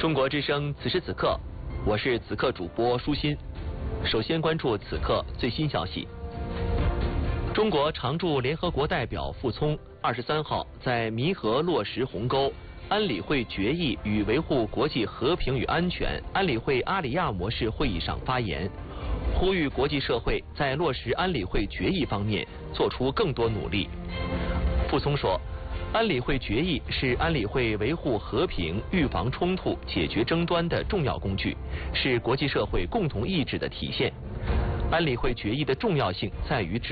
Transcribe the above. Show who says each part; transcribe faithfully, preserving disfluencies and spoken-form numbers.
Speaker 1: 中国之声，此时此刻，我是此刻主播舒心。首先关注此刻最新消息。中国常驻联合国代表傅聪二十三号在弥合落实鸿沟安理会决议与维护国际和平与安全安理会阿里亚模式会议上发言，呼吁国际社会在落实安理会决议方面做出更多努力。傅聪说，安理会决议是安理会维护和平、预防冲突、解决争端的重要工具，是国际社会共同意志的体现。安理会决议的重要性在于